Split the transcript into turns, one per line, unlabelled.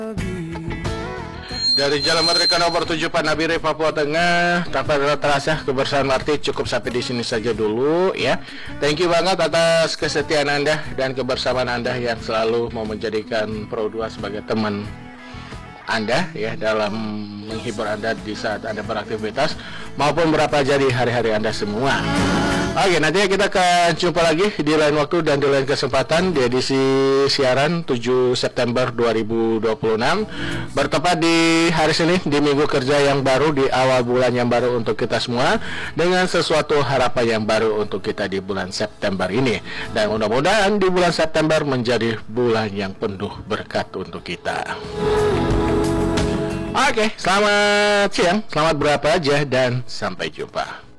Dari Jalan Merdeka nomor 7 Panabire, Papua Tengah, tanpa terasa kebersamaan arti cukup sampai di sini saja dulu ya. Thank you banget atas kesetiaan Anda dan kebersamaan Anda yang selalu mau menjadikan Pro 2 sebagai teman Anda ya dalam menghibur Anda di saat Anda beraktivitas maupun berpelajari hari-hari Anda semua. Oke, nanti kita akan jumpa lagi di lain waktu dan di lain kesempatan di edisi siaran 7 September 2026 bertepat di hari Senin di minggu kerja yang baru, di awal bulan yang baru untuk kita semua, dengan sesuatu harapan yang baru untuk kita di bulan September ini, dan mudah-mudahan di bulan September menjadi bulan yang penuh berkat untuk kita. Oke, selamat siang, selamat berapa aja, dan sampai jumpa.